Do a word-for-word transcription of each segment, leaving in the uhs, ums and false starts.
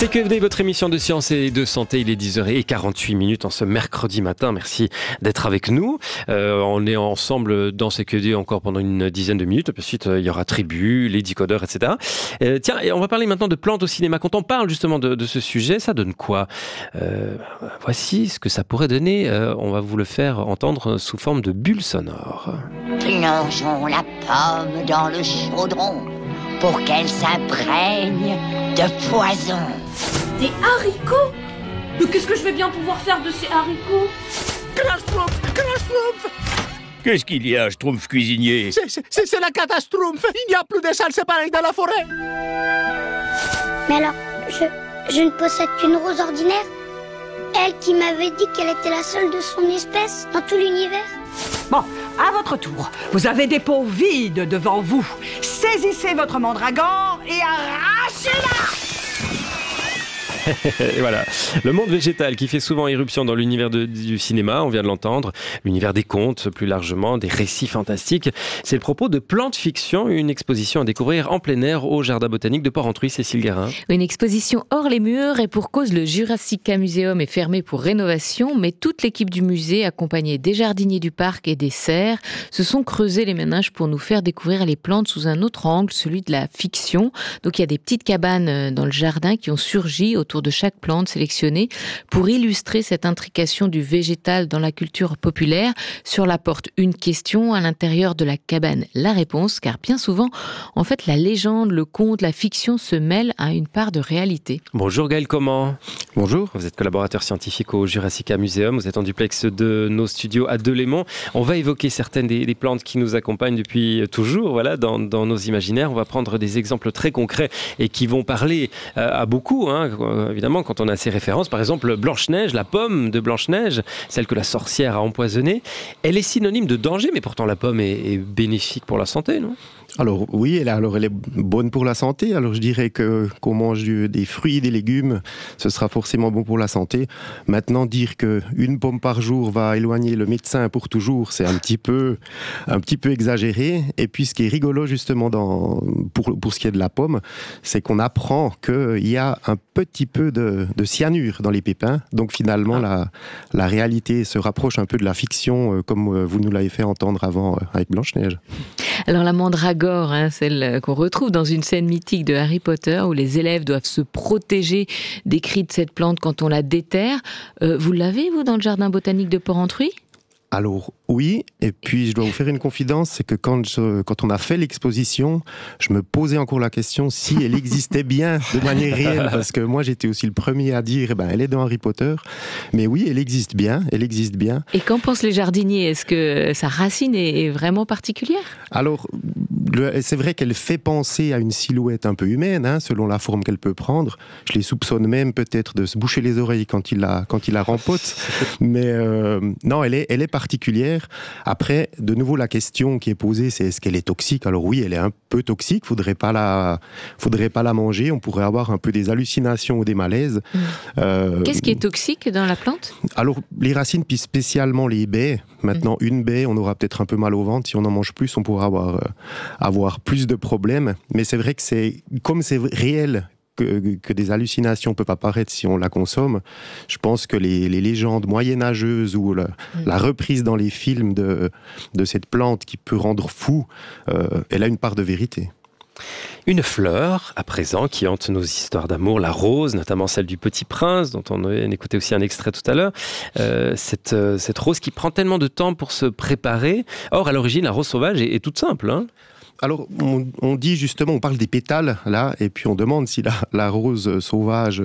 C Q F D, votre émission de science et de santé, il est dix heures quarante-huit minutes en ce mercredi matin. Merci d'être avec nous. Euh, on est ensemble dans C Q F D encore pendant une dizaine de minutes. Ensuite, il y aura Tribu, les décodeurs, et cetera. Euh, tiens, et on va parler maintenant de plantes au cinéma. Quand on parle justement de, de ce sujet, ça donne quoi ? euh, Voici ce que ça pourrait donner. Euh, on va vous le faire entendre sous forme de bulles sonores. Plongeons la pomme dans le chaudron pour qu'elle s'imprègne de poison. Des haricots ? Mais qu'est-ce que je vais bien pouvoir faire de ces haricots ? Crash-Schtroumpf, Crash-Schtroumpf. Qu'est-ce qu'il y a, Schtroumpf cuisinier ? C'est, c'est, c'est la catastrophe. Il n'y a plus de salles séparées dans la forêt. Mais alors, je, je ne possède qu'une rose ordinaire ? Elle qui m'avait dit qu'elle était la seule de son espèce dans tout l'univers ? Bon, à votre tour, vous avez des pots vides devant vous. Saisissez votre mandragore et arrachez-la! Et voilà, le monde végétal qui fait souvent irruption dans l'univers de, du cinéma, on vient de l'entendre, l'univers des contes plus largement, des récits fantastiques. C'est le propos de Plantes Fiction, une exposition à découvrir en plein air au Jardin botanique de Porrentruy. Cécile Guérin. Une exposition hors les murs et pour cause, le Jurassica Museum est fermé pour rénovation, mais toute l'équipe du musée, accompagnée des jardiniers du parc et des serres, se sont creusés les méninges pour nous faire découvrir les plantes sous un autre angle, celui de la fiction. Donc il y a des petites cabanes dans le jardin qui ont surgi autour de chaque plante sélectionnée pour illustrer cette intrication du végétal dans la culture populaire. Sur la porte, une question, à l'intérieur de la cabane, la réponse, car bien souvent, en fait, la légende, le conte, la fiction se mêlent à une part de réalité. Bonjour Gaël, comment ? Bonjour. Vous êtes collaborateur scientifique au Jurassica Museum, vous êtes en duplex de nos studios à Delémont. On va évoquer certaines des, des plantes qui nous accompagnent depuis toujours, voilà, dans, dans nos imaginaires. On va prendre des exemples très concrets et qui vont parler euh, à beaucoup, hein, évidemment, quand on a ces références. Par exemple, Blanche-Neige, la pomme de Blanche-Neige, celle que la sorcière a empoisonnée, elle est synonyme de danger, mais pourtant la pomme est, est bénéfique pour la santé, non ? Alors oui, elle, alors elle est bonne pour la santé. Alors je dirais que qu'on mange du, des fruits, des légumes, ce sera forcément bon pour la santé. Maintenant, dire que une pomme par jour va éloigner le médecin pour toujours, c'est un petit peu, un petit peu exagéré. Et puis ce qui est rigolo justement dans, pour, pour ce qui est de la pomme, c'est qu'on apprend qu'il y a un petit peu de, de cyanure dans les pépins. Donc finalement, la, la réalité se rapproche un peu de la fiction, comme vous nous l'avez fait entendre avant avec Blanche-Neige. Alors la mandragore, hein, celle qu'on retrouve dans une scène mythique de Harry Potter où les élèves doivent se protéger des cris de cette plante quand on la déterre. Euh, vous l'avez, vous, dans le jardin botanique de Porrentruy ? Alors oui, et puis je dois vous faire une confidence, c'est que quand, je, quand on a fait l'exposition, je me posais encore la question si elle existait bien de manière réelle, parce que moi j'étais aussi le premier à dire, eh ben, elle est dans Harry Potter, mais oui, elle existe bien, elle existe bien. Et qu'en pensent les jardiniers ? Est-ce que sa racine est vraiment particulière ? Alors, le, c'est vrai qu'elle fait penser à une silhouette un peu humaine, hein, selon la forme qu'elle peut prendre. Je les soupçonne même peut-être de se boucher les oreilles quand il la, quand il la rempote, mais euh, non, elle est, elle est particulière. Après, de nouveau, la question qui est posée, c'est est-ce qu'elle est toxique ? Alors oui, elle est un peu toxique, faudrait pas la, faudrait pas la manger, on pourrait avoir un peu des hallucinations ou des malaises. Mmh. Euh, Qu'est-ce qui est toxique dans la plante ? Alors, les racines, puis spécialement les baies. Maintenant, mmh. une baie, on aura peut-être un peu mal au ventre. Si on en mange plus, on pourra avoir, euh, avoir plus de problèmes. Mais c'est vrai que c'est, comme c'est réel, Que, que des hallucinations peuvent apparaître si on la consomme, je pense que les, les légendes moyenâgeuses ou la, mmh. la reprise dans les films de, de cette plante qui peut rendre fou, euh, elle a une part de vérité. Une fleur, à présent, qui hante nos histoires d'amour, la rose, notamment celle du Petit Prince, dont on a écouté aussi un extrait tout à l'heure. Euh, cette, cette rose qui prend tellement de temps pour se préparer. Or, à l'origine, la rose sauvage est, est toute simple, hein. Alors, on, on dit justement, on parle des pétales, là, et puis on demande si la, la rose sauvage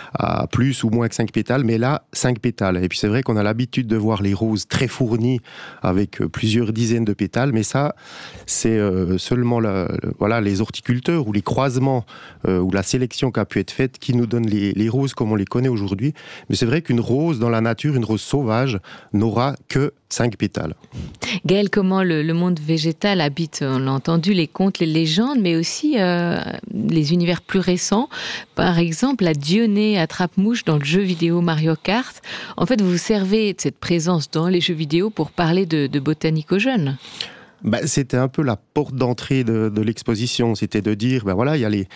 a plus ou moins que cinq pétales, mais là, cinq pétales. Et puis c'est vrai qu'on a l'habitude de voir les roses très fournies, avec plusieurs dizaines de pétales, mais ça, c'est euh, seulement la, le, voilà, les horticulteurs ou les croisements, euh, ou la sélection qui a pu être faite, qui nous donne les, les roses comme on les connaît aujourd'hui. Mais c'est vrai qu'une rose dans la nature, une rose sauvage, n'aura que cinq pétales. Gaël, comment le, le monde végétal habite, on l'a entendu, les contes, les légendes, mais aussi euh, les univers plus récents. Par exemple, la Dionée attrape-mouche dans le jeu vidéo Mario Kart. En fait, vous vous servez de cette présence dans les jeux vidéo pour parler de, de botanique aux jeunes. Ben, c'était un peu la porte d'entrée de, de l'exposition. C'était de dire, ben voilà, il y a les,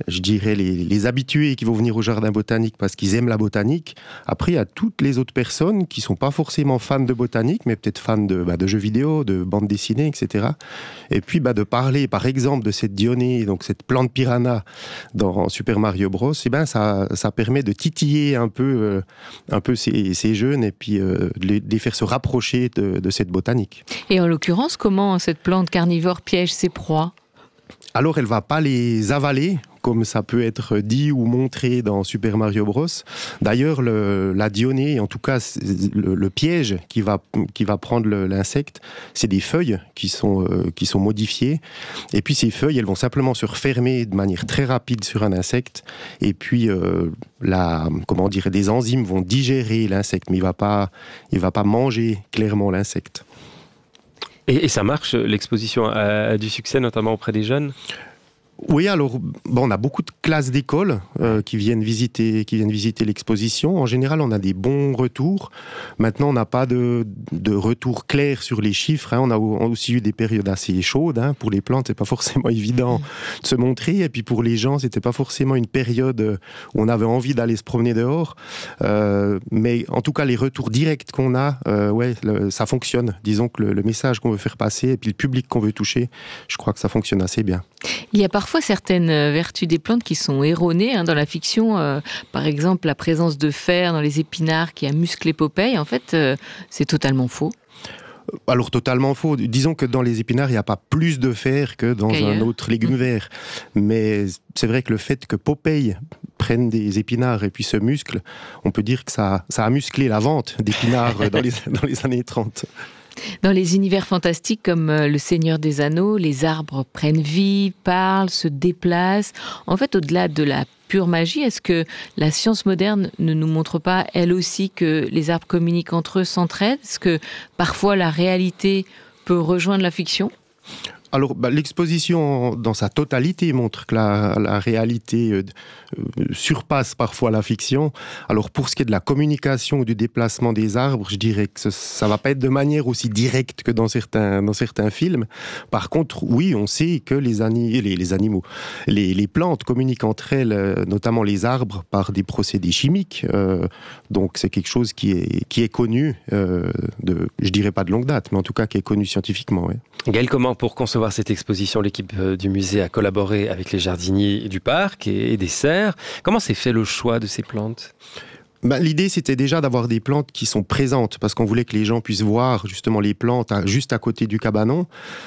je dirais, les, les habitués qui vont venir au jardin botanique parce qu'ils aiment la botanique. Après, il y a toutes les autres personnes qui ne sont pas forcément fans de botanique, mais peut-être fans de, bah, de jeux vidéo, de bandes dessinées, et cetera. Et puis, bah, de parler, par exemple, de cette Dionée, donc cette plante piranha dans Super Mario Bros, et ben, ça, ça permet de titiller un peu, euh, un peu ces, ces jeunes et puis euh, de, les, de les faire se rapprocher de, de cette botanique. Et en l'occurrence, comment cette plante carnivore piège ses proies ? Alors, elle ne va pas les avaler, comme ça peut être dit ou montré dans Super Mario Bros. D'ailleurs, le, la Dionée, en tout cas le, le piège qui va, qui va prendre le, l'insecte, c'est des feuilles qui sont, euh, qui sont modifiées. Et puis ces feuilles, elles vont simplement se refermer de manière très rapide sur un insecte. Et puis, euh, la, comment dire, des enzymes vont digérer l'insecte, mais il ne va pas, il va pas manger clairement l'insecte. Et, et ça marche, l'exposition a, a du succès, notamment auprès des jeunes ? Oui, alors bon, on a beaucoup de classes d'école euh, qui viennent visiter, qui viennent visiter l'exposition. En général, on a des bons retours. Maintenant, on n'a pas de, de retour clair sur les chiffres. Hein. On a aussi eu des périodes assez chaudes. Hein. Pour les plantes, c'est pas forcément évident de se montrer. Et puis pour les gens, c'était pas forcément une période où on avait envie d'aller se promener dehors. Euh, mais en tout cas, les retours directs qu'on a, euh, ouais, le, ça fonctionne. Disons que le, le message qu'on veut faire passer et puis le public qu'on veut toucher, je crois que ça fonctionne assez bien. Il y a parfois certaines vertus des plantes qui sont erronées hein, dans la fiction. Euh, par exemple, la présence de fer dans les épinards qui a musclé Popeye. En fait, euh, c'est totalement faux. Alors totalement faux. Disons que dans les épinards, il n'y a pas plus de fer que dans Qu'ailleurs. un autre légume vert. Mais c'est vrai que le fait que Popeye prenne des épinards et puis se muscle, on peut dire que ça, ça a musclé la vente d'épinards dans, les, dans les années trente. Dans les univers fantastiques comme Le Seigneur des Anneaux, les arbres prennent vie, parlent, se déplacent. En fait, au-delà de la pure magie, est-ce que la science moderne ne nous montre pas, elle aussi, que les arbres communiquent entre eux, s'entraident ? Est-ce que parfois la réalité peut rejoindre la fiction ? Alors, bah, l'exposition dans sa totalité montre que la, la réalité euh, surpasse parfois la fiction. Alors, pour ce qui est de la communication ou du déplacement des arbres, je dirais que ce, ça va pas être de manière aussi directe que dans certains, dans certains films. Par contre, oui, on sait que les, ani- les, les animaux, les, les plantes communiquent entre elles, euh, notamment les arbres, par des procédés chimiques. Euh, donc, c'est quelque chose qui est, qui est connu, euh, de, je dirais pas de longue date, mais en tout cas qui est connu scientifiquement. Ouais. Gaël, comment pour concevoir cette exposition, l'équipe du musée a collaboré avec les jardiniers du parc et des serres. Comment s'est fait le choix de ces plantes ? Ben, l'idée, c'était déjà d'avoir des plantes qui sont présentes, parce qu'on voulait que les gens puissent voir justement les plantes à, juste à côté du cabanon.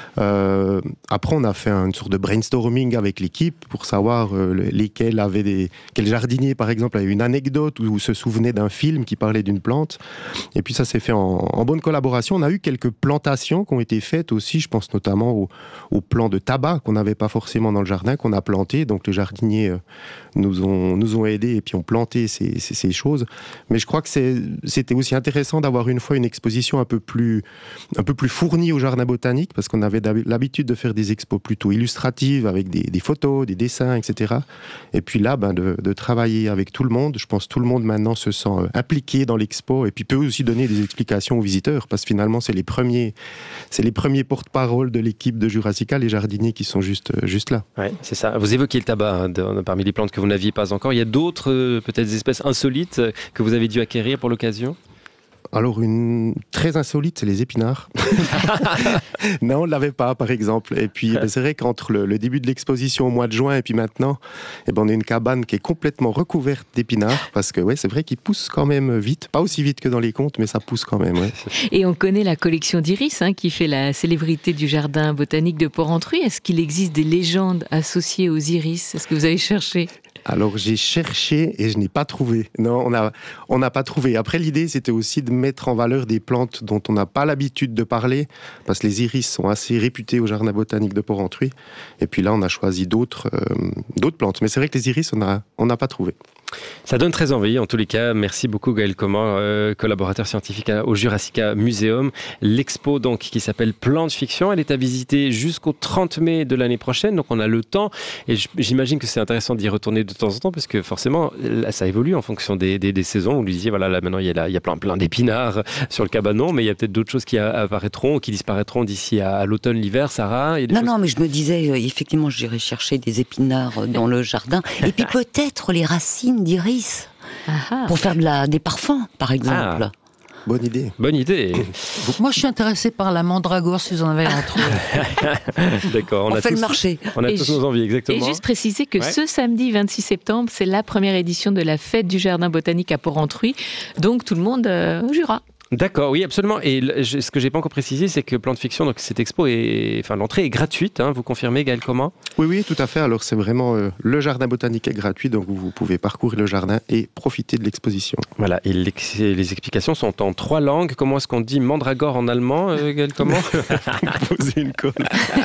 Euh, après, on a fait une sorte de brainstorming avec l'équipe pour savoir euh, lesquels avaient des... Quel jardinier, par exemple, avait une anecdote ou, ou se souvenait d'un film qui parlait d'une plante. Et puis ça s'est fait en, en bonne collaboration. On a eu quelques plantations qui ont été faites aussi, je pense notamment aux au plants de tabac qu'on n'avait pas forcément dans le jardin, qu'on a planté. Donc les jardiniers euh, nous, ont, nous ont aidés et puis ont planté ces, ces, ces choses. Mais je crois que c'est, c'était aussi intéressant d'avoir une fois une exposition un peu plus, un peu plus fournie au jardin botanique, parce qu'on avait l'habitude de faire des expos plutôt illustratives, avec des, des photos, des dessins, et cetera. Et puis là, ben, de, de travailler avec tout le monde. Je pense que tout le monde maintenant se sent impliqué dans l'expo et puis peut aussi donner des explications aux visiteurs, parce que finalement, c'est les premiers, c'est les premiers porte-parole de l'équipe de Jurassica, les jardiniers qui sont juste, juste là. Oui, c'est ça. Vous évoquez le tabac hein, de, parmi les plantes que vous n'aviez pas encore. Il y a d'autres, euh, peut-être des espèces insolites que vous avez dû acquérir pour l'occasion ? Alors, une très insolite, c'est les épinards. Non, on ne l'avait pas, par exemple. Et puis, ben, c'est vrai qu'entre le, le début de l'exposition au mois de juin et puis maintenant, eh ben, on a une cabane qui est complètement recouverte d'épinards, parce que ouais, c'est vrai qu'ils poussent quand même vite. Pas aussi vite que dans les contes, mais ça pousse quand même. Ouais. Et on connaît la collection d'iris, hein, qui fait la célébrité du jardin botanique de Porrentruy. Est-ce qu'il existe des légendes associées aux iris ? Est-ce que vous avez cherché ? Alors j'ai cherché et je n'ai pas trouvé. Non, on n'a on n'a pas trouvé. Après, l'idée, c'était aussi de mettre en valeur des plantes dont on n'a pas l'habitude de parler, parce que les iris sont assez réputés au jardin botanique de Porrentruy. Et puis là, on a choisi d'autres, euh, d'autres plantes. Mais c'est vrai que les iris, on n'a on n'a pas trouvé. Ça donne très envie, en tous les cas. Merci beaucoup Gaël Comment, euh, collaborateur scientifique au Jurassica Museum. L'expo donc qui s'appelle Plantes Fiction, elle est à visiter jusqu'au trente mai de l'année prochaine, donc on a le temps. Et j'imagine que c'est intéressant d'y retourner de temps en temps, parce que forcément, là, ça évolue en fonction des, des, des saisons. Vous lui disiez, voilà, là maintenant il y a, là, il y a plein, plein d'épinards sur le cabanon, mais il y a peut-être d'autres choses qui apparaîtront, qui disparaîtront d'ici à, à l'automne, l'hiver. Sarah, il y a des Non, choses... non, mais je me disais, euh, effectivement, j'irais chercher des épinards dans le jardin. Et puis peut-être les racines d'iris. Ah, pour faire de la, des parfums, par exemple. Ah, bonne idée. Bonne idée. Moi, je suis intéressée par la mandragore, si vous en avez un trop. D'accord. On, on a fait tous, le marché. On a et tous nos envies, exactement. Et juste préciser que ouais. ce samedi vingt-six septembre, c'est la première édition de la fête du jardin botanique à Port-Rentruy. Donc, tout le monde euh, au Jura. D'accord, oui, absolument. Et ce que j'ai pas encore précisé, c'est que Plantes Fiction, donc cette expo, est, enfin l'entrée est gratuite. Hein, vous confirmez, Gaël Comment ? Oui, oui, tout à fait. Alors c'est vraiment euh, le jardin botanique est gratuit, donc vous pouvez parcourir le jardin et profiter de l'exposition. Voilà. Et les explications sont en trois langues. Comment est-ce qu'on dit mandragore en allemand, euh, Gaël Comment ? Poser une colle.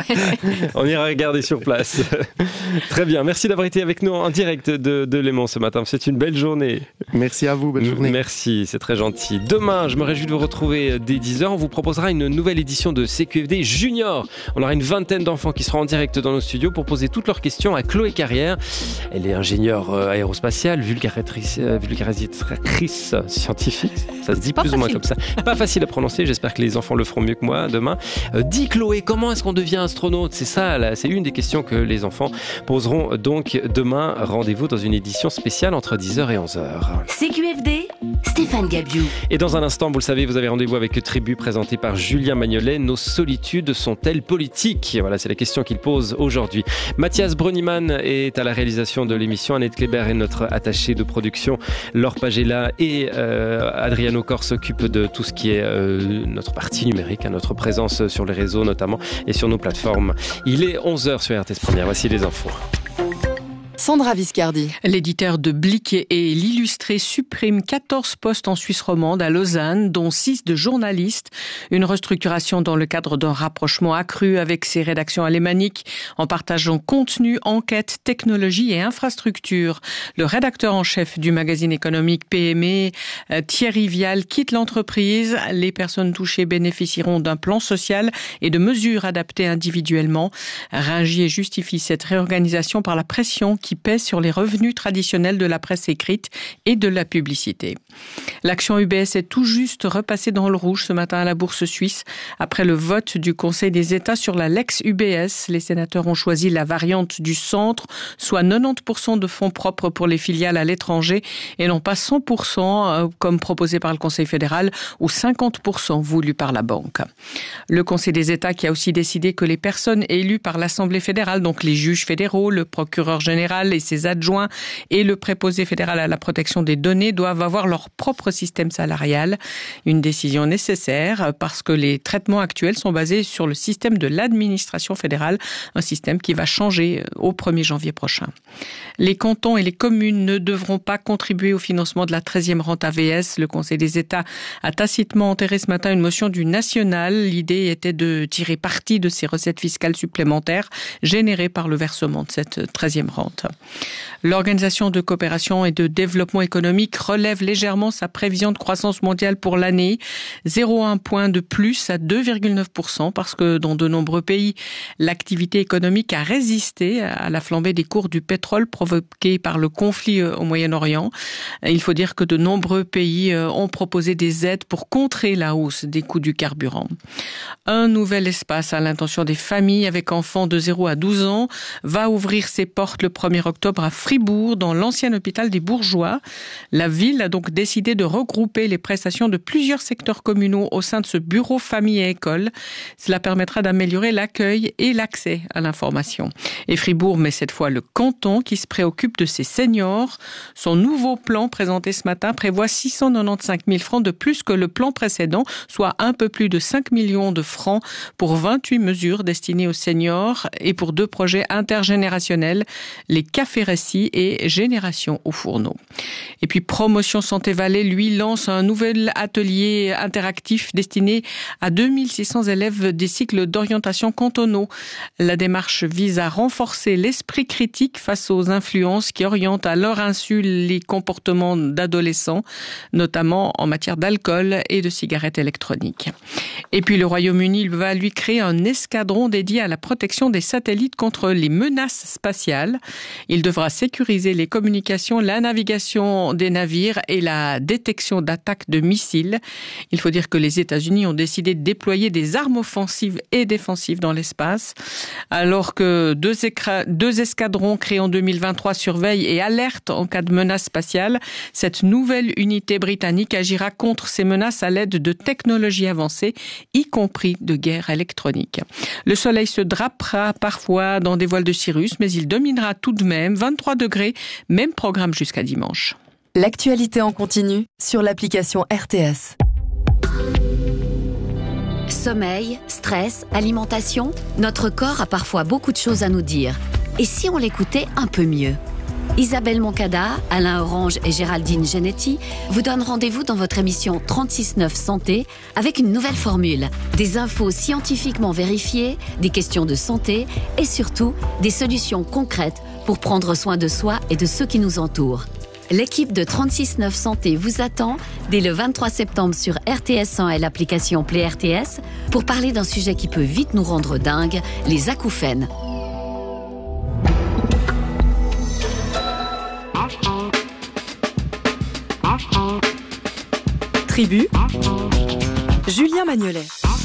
On ira regarder sur place. Très bien. Merci d'avoir été avec nous en direct de, de Léman ce matin. C'est une belle journée. Merci à vous. Belle journée. Merci, c'est très gentil. Demain, je me réjouis de vous retrouver dès dix heures. On vous proposera une nouvelle édition de C Q F D Junior. On aura une vingtaine d'enfants qui seront en direct dans nos studios pour poser toutes leurs questions à Chloé Carrière. Elle est ingénieure aérospatiale, vulgarisatrice, vulgarisatrice scientifique. Ça se dit plus facile. Ou moins comme ça. Pas facile à prononcer. J'espère que les enfants le feront mieux que moi demain. Euh, dis Chloé, comment est-ce qu'on devient astronaute ? C'est ça, là, c'est une des questions que les enfants poseront donc demain. Rendez-vous dans une édition spéciale entre dix heures et onze heures. C Q F D, Stéphane Gabiou. Et dans un instant, vous le savez, vous avez rendez-vous avec Tribu présenté par Julien Magnolet. Nos solitudes sont-elles politiques ? Voilà, c'est la question qu'il pose aujourd'hui. Mathias Bruniman est à la réalisation de l'émission. Annette Kléber est notre attachée de production. Laure Pagella et euh, Adriano Cor s'occupent de tout ce qui est euh, notre partie numérique, hein, notre présence sur les réseaux notamment et sur nos plateformes. Il est onze heures sur R T S Première. Voici les infos. Sandra Viscardi. L'éditeur de Blick et l'Illustré supprime quatorze postes en Suisse romande à Lausanne, dont six de journalistes. Une restructuration dans le cadre d'un rapprochement accru avec ses rédactions alémaniques en partageant contenu, enquête, technologie et infrastructure. Le rédacteur en chef du magazine économique P M E, Thierry Vial, quitte l'entreprise. Les personnes touchées bénéficieront d'un plan social et de mesures adaptées individuellement. Ringier justifie cette réorganisation par la pression qui qui pèse sur les revenus traditionnels de la presse écrite et de la publicité. L'action U B S est tout juste repassée dans le rouge ce matin à la Bourse suisse. Après le vote du Conseil des États sur la Lex U B S, les sénateurs ont choisi la variante du centre, soit quatre-vingt-dix pour cent de fonds propres pour les filiales à l'étranger et non pas cent pour cent comme proposé par le Conseil fédéral ou cinquante pour cent voulu par la banque. Le Conseil des États qui a aussi décidé que les personnes élues par l'Assemblée fédérale, donc les juges fédéraux, le procureur général et ses adjoints et le préposé fédéral à la protection des données doivent avoir leur propre système salarial. Une décision nécessaire parce que les traitements actuels sont basés sur le système de l'administration fédérale, un système qui va changer au premier janvier prochain. Les cantons et les communes ne devront pas contribuer au financement de la treizième rente A V S. Le Conseil des États a tacitement enterré ce matin une motion du national. L'idée était de tirer parti de ces recettes fiscales supplémentaires générées par le versement de cette treizième rente. L'Organisation de coopération et de développement économique relève légèrement sa prévision de croissance mondiale pour l'année, zéro virgule un point de plus à deux virgule neuf pour cent parce que dans de nombreux pays, l'activité économique a résisté à la flambée des cours du pétrole provoquée par le conflit au Moyen-Orient. Il faut dire que de nombreux pays ont proposé des aides pour contrer la hausse des coûts du carburant. Un nouvel espace à l'intention des familles avec enfants de zéro à douze ans va ouvrir ses portes le premier octobre à Fribourg, dans l'ancien hôpital des Bourgeois. La ville a donc décidé de regrouper les prestations de plusieurs secteurs communaux au sein de ce bureau famille et école. Cela permettra d'améliorer l'accueil et l'accès à l'information. Et Fribourg met cette fois le canton qui se préoccupe de ses seniors. Son nouveau plan présenté ce matin prévoit six cent quatre-vingt-quinze mille francs de plus que le plan précédent, soit un peu plus de cinq millions de francs pour vingt-huit mesures destinées aux seniors et pour deux projets intergénérationnels. Les Café Récit et Génération au fourneau. Et puis Promotion Santé Valais, lui, lance un nouvel atelier interactif destiné à deux mille six cents élèves des cycles d'orientation cantonaux. La démarche vise à renforcer l'esprit critique face aux influences qui orientent à leur insu les comportements d'adolescents, notamment en matière d'alcool et de cigarettes électroniques. Et puis le Royaume-Uni va lui créer un escadron dédié à la protection des satellites contre les menaces spatiales. Il devra sécuriser les communications, la navigation des navires et la détection d'attaques de missiles. Il faut dire que les États-Unis ont décidé de déployer des armes offensives et défensives dans l'espace, alors que deux, écra- deux escadrons créés en deux mille vingt-trois surveillent et alertent en cas de menace spatiale. Cette nouvelle unité britannique agira contre ces menaces à l'aide de technologies avancées, y compris de guerre électronique. Le soleil se drapera parfois dans des voiles de cirrus, mais il dominera tout de même vingt-trois degrés, même programme jusqu'à dimanche. L'actualité en continu sur l'application R T S. Sommeil, stress, alimentation, notre corps a parfois beaucoup de choses à nous dire. Et si on l'écoutait un peu mieux ? Isabelle Moncada, Alain Orange et Géraldine Genetti vous donnent rendez-vous dans votre émission trente-six neuf Santé avec une nouvelle formule. Des infos scientifiquement vérifiées, des questions de santé et surtout des solutions concrètes pour prendre soin de soi et de ceux qui nous entourent. L'équipe de trente-six neuf Santé vous attend dès le vingt-trois septembre sur R T S un et l'application Play R T S pour parler d'un sujet qui peut vite nous rendre dingues, les acouphènes. Tribu, Julien Magnolet.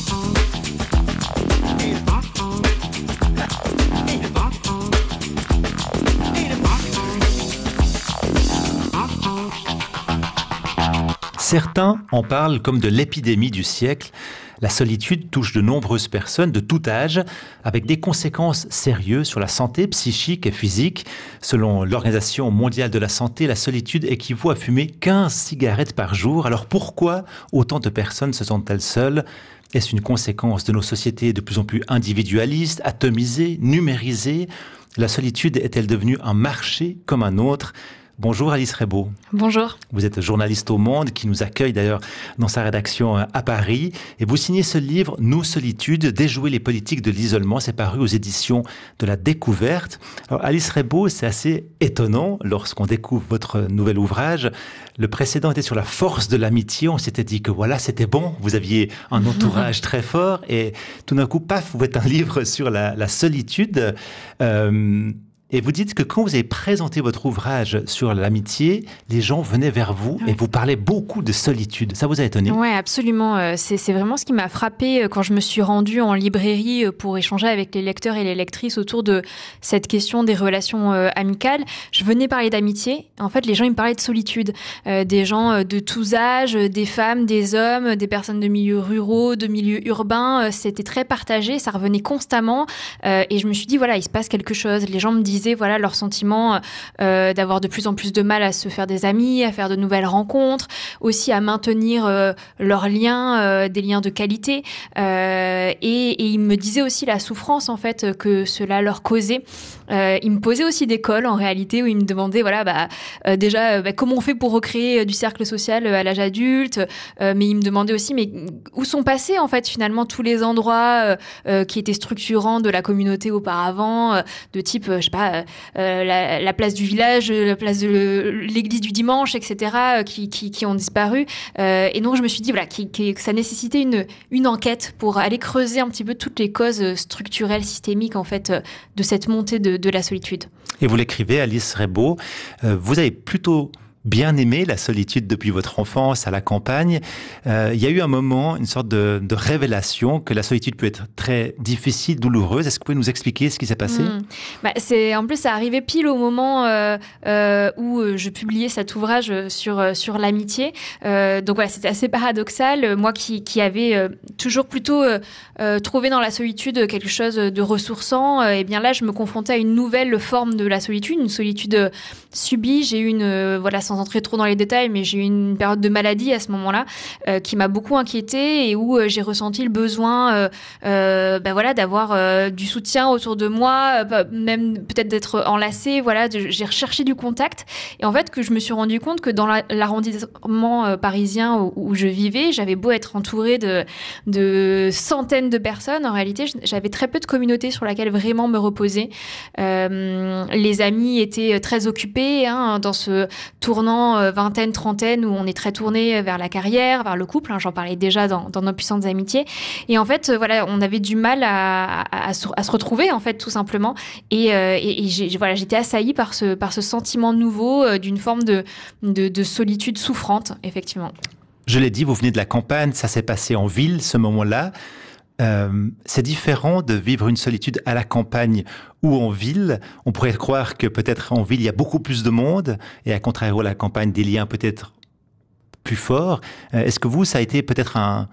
Certains en parlent comme de l'épidémie du siècle. La solitude touche de nombreuses personnes de tout âge, avec des conséquences sérieuses sur la santé psychique et physique. Selon l'Organisation mondiale de la santé, la solitude équivaut à fumer quinze cigarettes par jour. Alors pourquoi autant de personnes se sentent-elles seules ? Est-ce une conséquence de nos sociétés de plus en plus individualistes, atomisées, numérisées ? La solitude est-elle devenue un marché comme un autre ? Bonjour Alice Rebaud. Bonjour. Vous êtes journaliste au Monde, qui nous accueille d'ailleurs dans sa rédaction à Paris. Et vous signez ce livre, Nous, solitude, déjouer les politiques de l'isolement. C'est paru aux éditions de La Découverte. Alors Alice Rebaud, c'est assez étonnant lorsqu'on découvre votre nouvel ouvrage. Le précédent était sur la force de l'amitié. On s'était dit que voilà, c'était bon. Vous aviez un entourage très fort. Et tout d'un coup, paf, vous faites un livre sur la, la solitude. Euh, Et vous dites que quand vous avez présenté votre ouvrage sur l'amitié, les gens venaient vers vous et vous parlez beaucoup de solitude. Ça vous a étonné ? Oui, absolument. C'est, c'est vraiment ce qui m'a frappée quand je me suis rendue en librairie pour échanger avec les lecteurs et les lectrices autour de cette question des relations amicales. Je venais parler d'amitié. En fait, les gens, ils me parlaient de solitude. Euh, des gens de tous âges, des femmes, des hommes, des personnes de milieux ruraux, de milieux urbains. C'était très partagé. Ça revenait constamment. Euh, et je me suis dit, voilà, il se passe quelque chose. Les gens me disaient, voilà, leur sentiment euh, d'avoir de plus en plus de mal à se faire des amis, à faire de nouvelles rencontres, aussi à maintenir euh, leurs liens, euh, des liens de qualité. Euh, et, et ils me disaient aussi la souffrance en fait que cela leur causait. Euh, ils me posaient aussi des cols en réalité où ils me demandaient voilà bah euh, déjà bah, comment on fait pour recréer euh, du cercle social euh, à l'âge adulte. Euh, mais ils me demandaient aussi mais où sont passés en fait finalement tous les endroits euh, euh, qui étaient structurants de la communauté auparavant, euh, de type euh, je sais pas Euh, la, la place du village, la place de le, l'église du dimanche, et cetera, euh, qui, qui, qui ont disparu. Euh, et donc, je me suis dit voilà, qui, qui, que ça nécessitait une, une enquête pour aller creuser un petit peu toutes les causes structurelles, systémiques, en fait, de cette montée de, de la solitude. Et vous l'écrivez, Alice Rebaud, euh, vous avez plutôt bien aimé la solitude depuis votre enfance à la campagne. Euh, il y a eu un moment, une sorte de, de révélation que la solitude peut être très difficile, douloureuse. Est-ce que vous pouvez nous expliquer ce qui s'est passé ? mmh. bah, c'est, En plus, ça arrivait pile au moment euh, euh, où je publiais cet ouvrage sur, sur l'amitié. Euh, donc voilà, c'était assez paradoxal. Moi qui, qui avais euh, toujours plutôt euh, euh, trouvé dans la solitude quelque chose de ressourçant, euh, et bien là, je me confrontais à une nouvelle forme de la solitude, une solitude subie. J'ai eu une euh, voilà, sans entrer trop dans les détails, mais j'ai eu une période de maladie à ce moment-là euh, qui m'a beaucoup inquiétée et où euh, j'ai ressenti le besoin euh, euh, ben voilà, d'avoir euh, du soutien autour de moi, euh, même peut-être d'être enlacée. Voilà, de, j'ai recherché du contact. Et en fait, que je me suis rendu compte que dans la, l'arrondissement euh, parisien où, où je vivais, j'avais beau être entourée de, de centaines de personnes, en réalité, j'avais très peu de communauté sur laquelle vraiment me reposer. Euh, les amis étaient très occupés hein, dans ce tournant euh, vingtaine, trentaine où on est très tourné vers la carrière, vers le couple. Hein, j'en parlais déjà dans, dans nos puissantes amitiés. Et en fait, euh, voilà, on avait du mal à, à, à, se, à se retrouver, en fait, tout simplement. Et, euh, et, et j'ai, voilà, j'étais assaillie par ce, par ce sentiment nouveau euh, d'une forme de, de, de solitude souffrante, effectivement. Je l'ai dit, vous venez de la campagne, ça s'est passé en ville, ce moment-là. Euh, c'est différent de vivre une solitude à la campagne ou en ville. On pourrait croire que peut-être en ville, il y a beaucoup plus de monde et à contrario, à la campagne, des liens peut-être plus forts. Euh, est-ce que vous, ça a été peut-être un,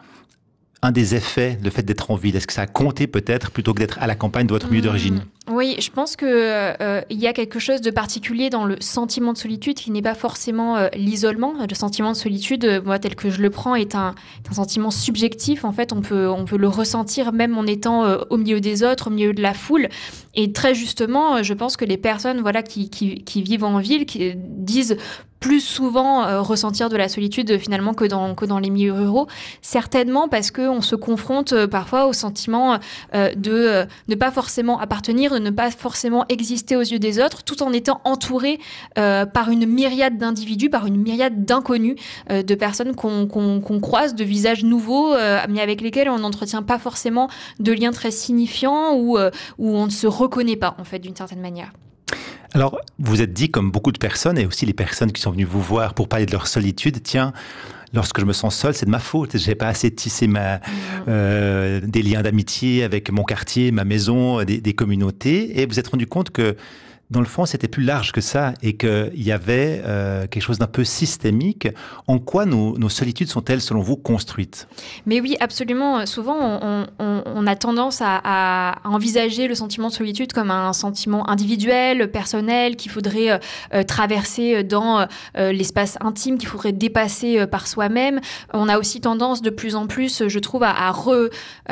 un des effets, le fait d'être en ville? Est-ce que ça a compté peut-être plutôt que d'être à la campagne de votre milieu mmh. d'origine? Oui, je pense qu'il euh, y a quelque chose de particulier dans le sentiment de solitude qui n'est pas forcément euh, l'isolement. Le sentiment de solitude, euh, moi, tel que je le prends, est un, un sentiment subjectif. En fait, on peut, on peut le ressentir même en étant euh, au milieu des autres, au milieu de la foule. Et très justement, je pense que les personnes voilà, qui, qui, qui vivent en ville qui disent plus souvent euh, ressentir de la solitude finalement que dans, que dans les milieux ruraux, certainement parce qu'on se confronte euh, parfois au sentiment euh, de euh, ne pas forcément appartenir, de ne pas forcément exister aux yeux des autres, tout en étant entouré euh, par une myriade d'individus, par une myriade d'inconnus, euh, de personnes qu'on, qu'on, qu'on croise, de visages nouveaux, euh, mais avec lesquels on n'entretient pas forcément de liens très signifiants ou euh, où on ne se reconnaît pas, en fait, d'une certaine manière. Alors, vous êtes dit, comme beaucoup de personnes, et aussi les personnes qui sont venues vous voir pour parler de leur solitude, tiens, lorsque je me sens seul, c'est de ma faute. J'ai pas assez tissé ma, euh, des liens d'amitié avec mon quartier, ma maison, des, des communautés. Et vous vous êtes rendu compte que, dans le fond, c'était plus large que ça et qu'il y avait euh, quelque chose d'un peu systémique. En quoi nos, nos solitudes sont-elles, selon vous, construites? Mais oui, absolument. Souvent, on, on, on a tendance à, à envisager le sentiment de solitude comme un sentiment individuel, personnel, qu'il faudrait euh, traverser dans euh, l'espace intime, qu'il faudrait dépasser euh, par soi-même. On a aussi tendance de plus en plus, je trouve, à, à re...